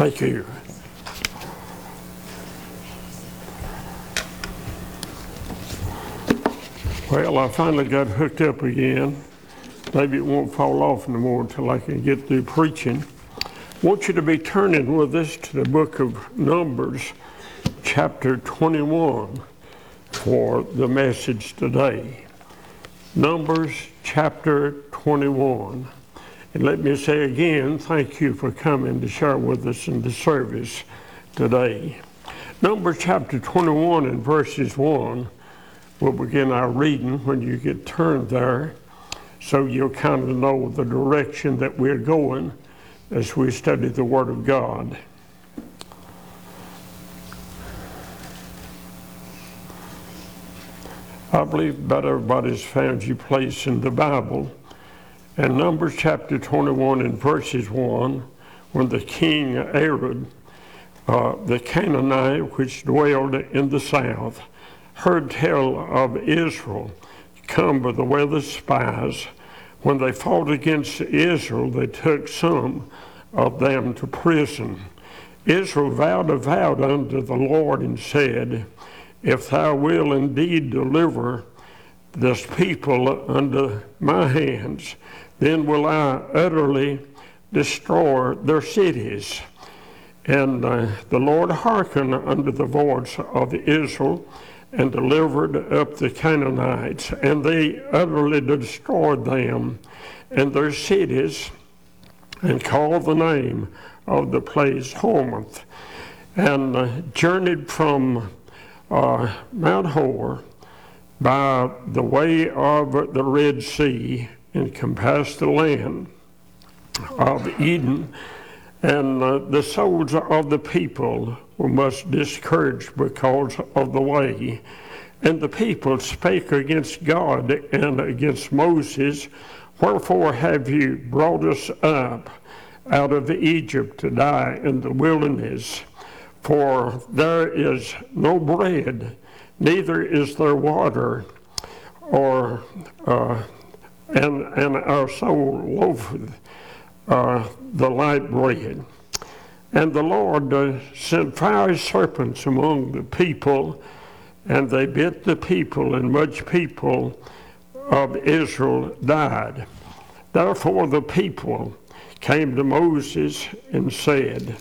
Thank you. Well, I finally got hooked up again. Maybe it won't fall off anymore until I can get through preaching. I want you to be turning with us to the book of Numbers, chapter 21, for the message today. Numbers, chapter 21. And let me say again, thank you for coming to share with us in the service today. Numbers chapter 21 and verses 1, we'll begin our reading when you get turned there, so you'll kind of know the direction that we're going as we study the Word of God. I believe about everybody's found your place in the Bible. And Numbers chapter 21 and verses 1, when the king Arad, the Canaanite which dwelled in the south, heard tell of Israel come by the way of the spies, when they fought against Israel, they took some of them to prison. Israel vowed a vow unto the Lord and said, if thou wilt indeed deliver this people unto my hands, then will I utterly destroy their cities. And the Lord hearkened unto the voice of Israel, and delivered up the Canaanites, and they utterly destroyed them and their cities, and called the name of the place Hormah, and journeyed from Mount Hor by the way of the Red Sea, and compassed the land of Edom, and the souls of the people were much discouraged because of the way. And the people spake against God and against Moses, wherefore have you brought us up out of Egypt to die in the wilderness? For there is no bread, neither is there water, and our soul loatheth the light bread. And the Lord sent fiery serpents among the people, and they bit the people, and much people of Israel died. Therefore the people came to Moses and said,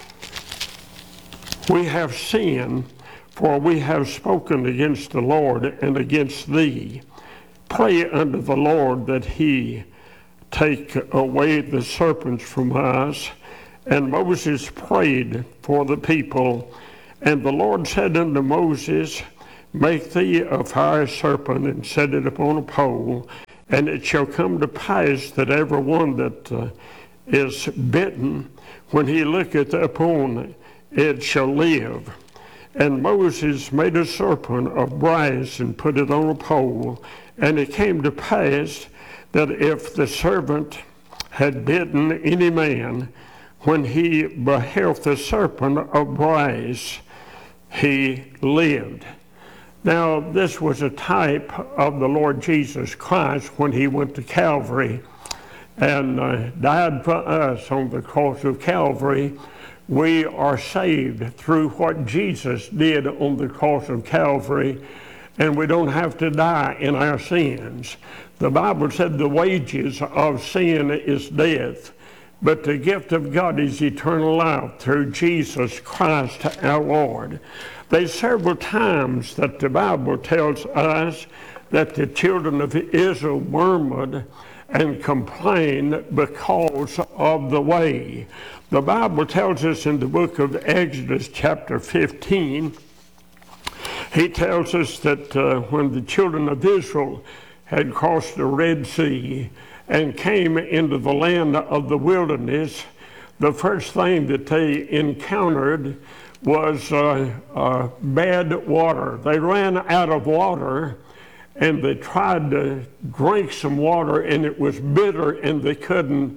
we have sinned, for we have spoken against the Lord and against thee. Pray unto the Lord that he take away the serpents from us. And Moses prayed for the people. And the Lord said unto Moses, make thee a fire serpent, and set it upon a pole. And it shall come to pass that every one that is bitten, when he looketh upon it, shall live. And Moses made a serpent of brass, and put it on a pole. And it came to pass that if the serpent had bitten any man, when he beheld the serpent of brass, he lived. Now, this was a type of the Lord Jesus Christ when he went to Calvary and died for us on the cross of Calvary. We are saved through what Jesus did on the cross of Calvary, and we don't have to die in our sins. The Bible said the wages of sin is death, but the gift of God is eternal life through Jesus Christ our Lord. There's several times that the Bible tells us that the children of Israel murmured and complained because of the way. The Bible tells us in the book of Exodus chapter 15, he tells us that when the children of Israel had crossed the Red Sea and came into the land of the wilderness, the first thing that they encountered was bad water. They ran out of water, and they tried to drink some water, and it was bitter, and they couldn't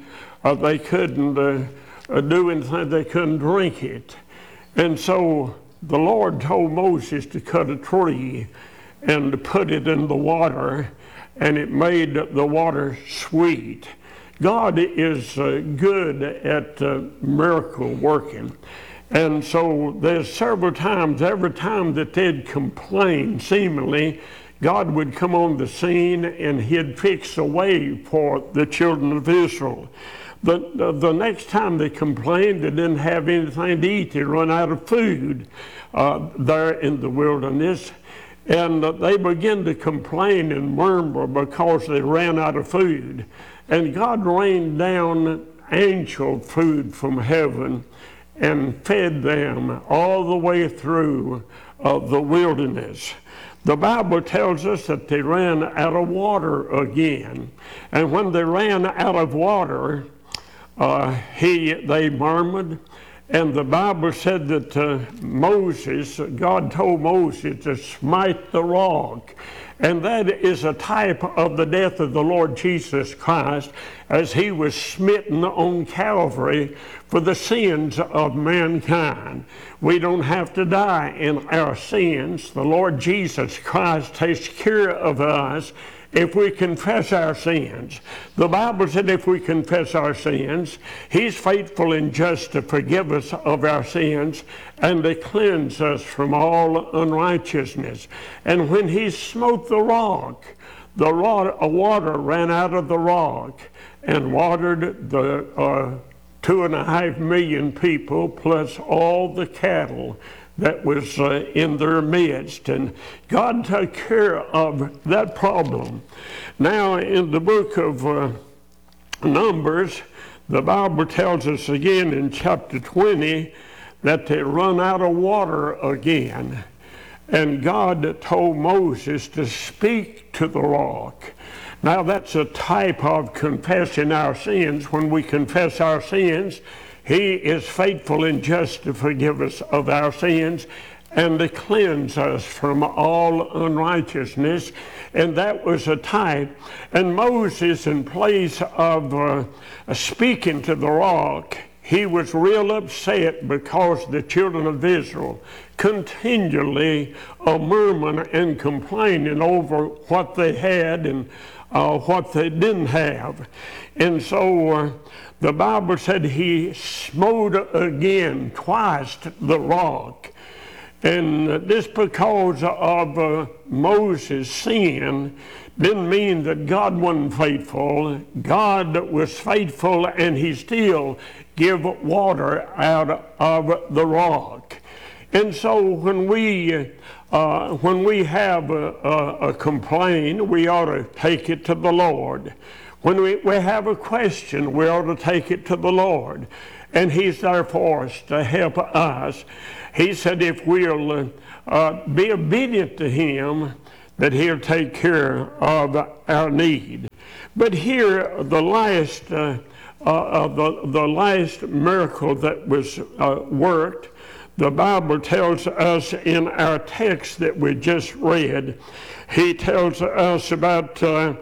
do anything. They couldn't drink it. And so the Lord told Moses to cut a tree and to put it in the water, and it made the water sweet. God is good at miracle working. And so there's several times, every time that they'd complain, seemingly, God would come on the scene and he'd fix a way for the children of Israel. The next time they complained, they didn't have anything to eat. They run out of food there in the wilderness. And they began to complain and murmur because they ran out of food. And God rained down angel food from heaven and fed them all the way through the wilderness. The Bible tells us that they ran out of water again. And when they ran out of water, they murmured. And the Bible said that God told Moses to smite the rock. And that is a type of the death of the Lord Jesus Christ as he was smitten on Calvary for the sins of mankind. We don't have to die in our sins. The Lord Jesus Christ takes care of us if we confess our sins. The Bible said if we confess our sins, he's faithful and just to forgive us of our sins and to cleanse us from all unrighteousness. And when he smote the rock, water ran out of the rock and watered the 2.5 million people plus all the cattle that was in their midst. And God took care of that problem. Now in the book of Numbers, the Bible tells us again in chapter 20 that they run out of water again. And God told Moses to speak to the rock. Now that's a type of confessing our sins. When we confess our sins, he is faithful and just to forgive us of our sins and to cleanse us from all unrighteousness. And that was a type. And Moses, in place of speaking to the rock, he was real upset because the children of Israel continually murmuring and complaining over what they had and what they didn't have. And so the Bible said he smote again twice the rock. And this because of Moses' sin didn't mean that God wasn't faithful. God was faithful and he still gave water out of the rock. And so when we have a complaint, we ought to take it to the Lord. When we have a question, we ought to take it to the Lord. And he's there for us to help us. He said if we'll be obedient to him, that he'll take care of our need. But here, the last miracle that was worked, the Bible tells us in our text that we just read, he tells us about,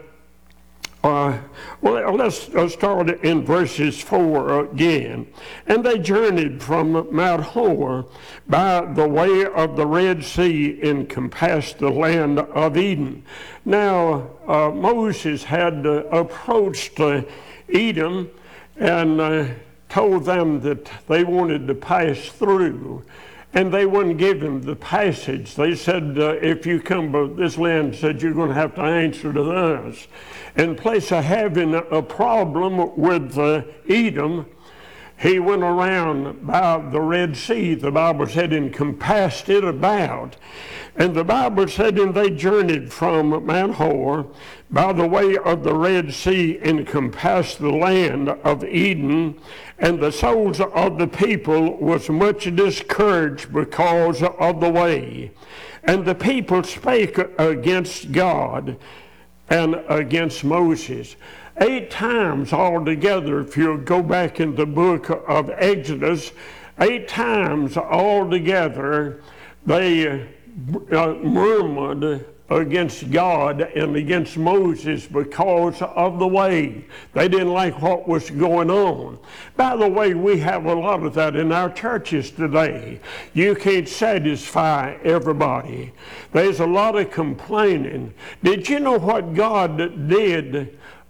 let's start in verses 4 again. And they journeyed from Mount Hor by the way of the Red Sea and compassed the land of Edom. Now, Moses had approached Edom and told them that they wanted to pass through, and they wouldn't give him the passage. They said, if you come to this land, said you're going to have to answer to us. In place of having a problem with Edom, he went around by the Red Sea, the Bible said, and compassed it about. And the Bible said, and they journeyed from Mount Hor by the way of the Red Sea and compassed the land of Edom. And the souls of the people was much discouraged because of the way. And the people spake against God and against Moses. 8 times altogether, if you go back in the book of Exodus, 8 times altogether they murmured against God and against Moses because of the way. They didn't like what was going on. By the way, we have a lot of that in our churches today. You can't satisfy everybody. There's a lot of complaining. Did you know what God did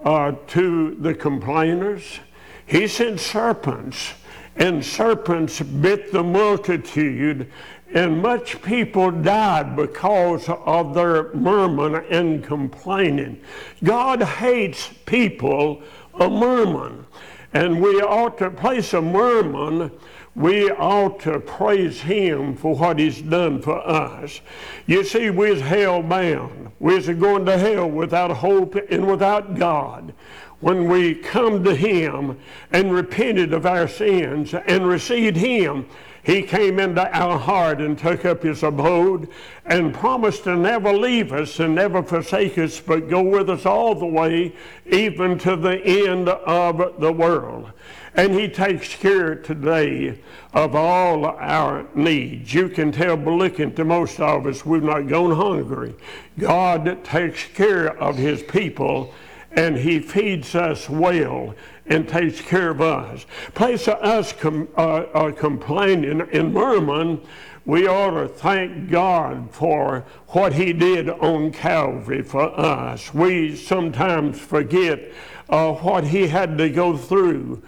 to the complainers. He sent serpents, and serpents bit the multitude, and much people died because of their murmuring and complaining. God hates people a murmuring, and we ought to place a murmuring. We ought to praise Him for what He's done for us. You see, we're hell bound. We're going to hell without hope and without God. When we come to Him and repented of our sins and received Him, He came into our heart and took up His abode and promised to never leave us and never forsake us, but go with us all the way, even to the end of the world. And He takes care today of all our needs. You can tell by looking to most of us, we've not gone hungry. God takes care of His people, and He feeds us well and takes care of us. Place of us complaining and murmuring, we ought to thank God for what He did on Calvary for us. We sometimes forget what He had to go through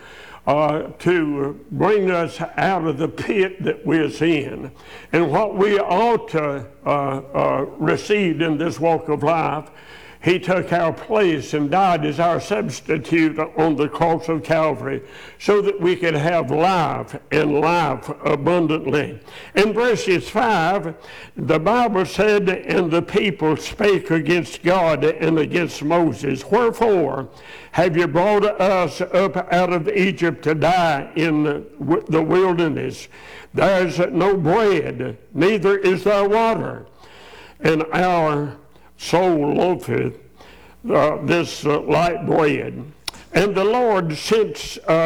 to bring us out of the pit that we're in, and what we ought to receive in this walk of life. He took our place and died as our substitute on the cross of Calvary so that we could have life and life abundantly. In verses 5, the Bible said, "And the people spake against God and against Moses. Wherefore have you brought us up out of Egypt to die in the wilderness? There is no bread, neither is there water. And our soul loafeth this light bread." And the Lord sent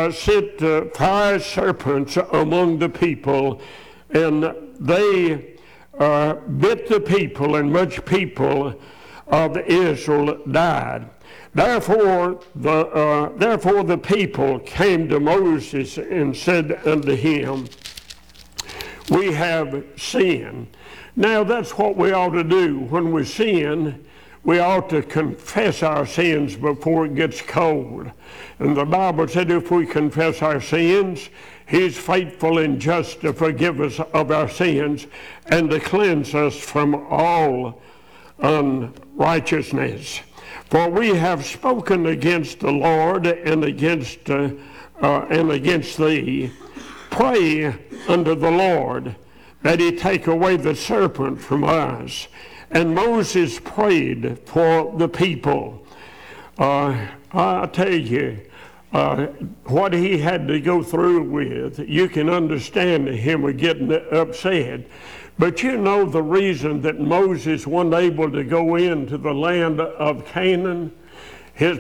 fire serpents among the people, and they bit the people, and much people of Israel died. Therefore the people came to Moses and said unto him, "We have sinned." Now that's what we ought to do. When we sin, we ought to confess our sins before it gets cold. And the Bible said if we confess our sins, He's faithful and just to forgive us of our sins and to cleanse us from all unrighteousness. For we have spoken against the Lord and against thee. Pray unto the Lord that He take away the serpent from us. And Moses prayed for the people. I tell you, what he had to go through with, you can understand him getting upset. But you know the reason that Moses wasn't able to go into the land of Canaan?